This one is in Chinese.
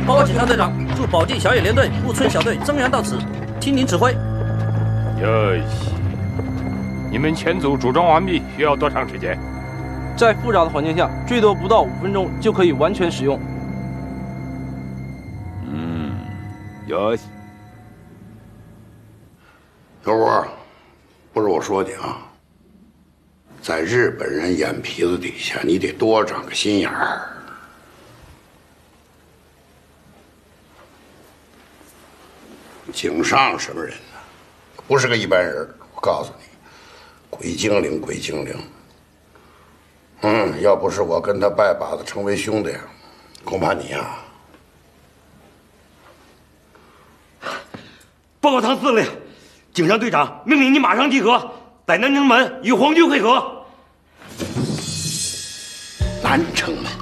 报告警察队长，驻保定小野联队顾村小队增援到此，听您指挥。 哟西，你们全组组装完毕需要多长时间？ 在复杂的环境下，最多不到5分钟就可以完全使用。 哟西， 小伙，不是我说你啊，在日本人眼皮子底下，你得多长个心眼儿。井上什么人呢？不是个一般人，我告诉你，鬼精灵，鬼精灵。要不是我跟他拜把子成为兄弟，恐怕你呀…… 报告唐司令，井上队长命令你马上集合，在南城门与皇军会合。 南城门。